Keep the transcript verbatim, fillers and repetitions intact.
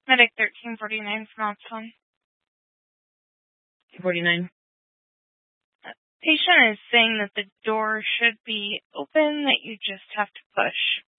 Medic thirteen forty-nine from Oxfam. forty-nine. Patient is saying that the door should be open, that you just have to push.